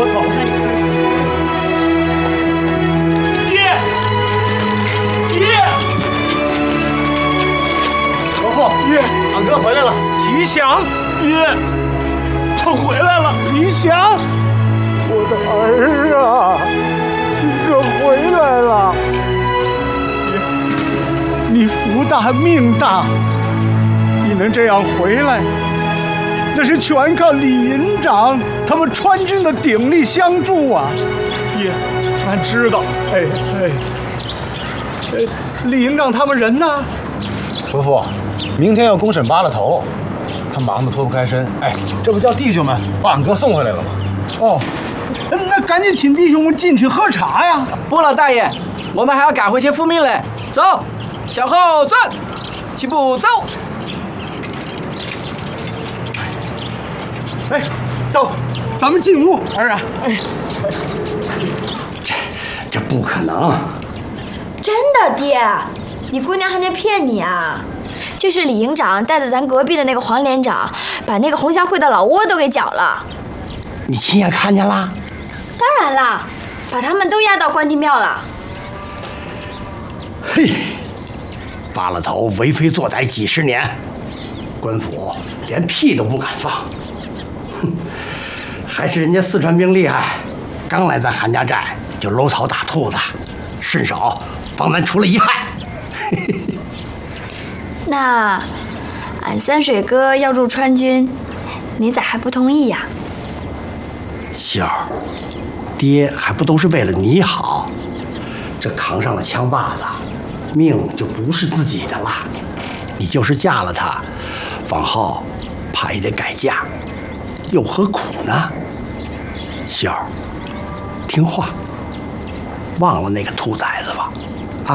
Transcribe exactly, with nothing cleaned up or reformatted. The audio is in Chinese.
我走。爹，爹，伯父，爹，俺哥回来了。吉祥，爹，他回来了。吉祥，我的儿啊，你可回来了。你福大命大，你能这样回来，那是全靠李营长他们川军的鼎力相助啊！爹，俺知道。哎哎，哎，李营长他们人呢？伯父，明天要公审扒了头，他忙得脱不开身。哎，这不叫弟兄们把俺哥送回来了吗？哦，那赶紧请弟兄们进去喝茶呀！ 不了，大爷，我们还要赶回去复命嘞。走。向后转，齐步走。 哎，走，咱们进屋。儿啊，哎， 这这不可能！ 真的，爹，你姑娘还能骗你啊？就是李营长带着咱隔壁的那个黄连长，把那个红霞会的老窝都给搅了。 你亲眼看见了？ 当然啦，把他们都押到关帝庙了。 嘿。扒了头为非作歹几十年，官府连屁都不敢放。哼，还是人家四川兵厉害，刚来咱韩家寨就搂草打兔子，顺手帮咱除了一害。 那俺三水哥要入川军，你咋还不同意呀？ 秀儿，爹还不都是为了你好，这扛上了枪把子。命就不是自己的了，你就是嫁了他，往后怕也得改嫁，又何苦呢？秀儿，听话，忘了那个兔崽